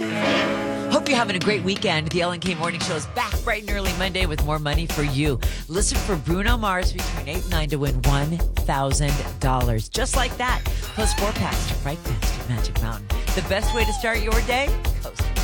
Hope you're having a great weekend. The LNK Morning Show is back bright and early Monday with more money for you. Listen for Bruno Mars between 8 and 9 to win $1,000. Just like that. Plus 4 packs to Fright Fest at Magic Mountain. The best way to start your day? Coast